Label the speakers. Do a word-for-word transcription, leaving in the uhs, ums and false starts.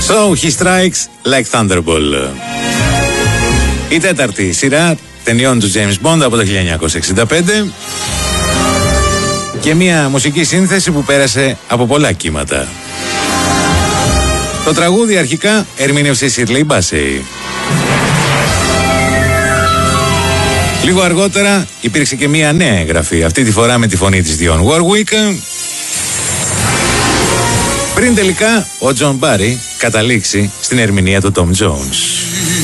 Speaker 1: So he strikes like Thunderbolt. Η τέταρτη σειρά ταινιών του James Bond από το χίλια εννιακόσια εξήντα πέντε και μια μουσική σύνθεση που πέρασε από πολλά κύματα. Το τραγούδι αρχικά ερμήνευσε η Shirley Bassey. Λίγο αργότερα υπήρξε και μια νέα εγγραφή, αυτή τη φορά με τη φωνή της Dionne Warwick, πριν τελικά ο John Barry καταλήξει στην ερμηνεία του Tom Jones.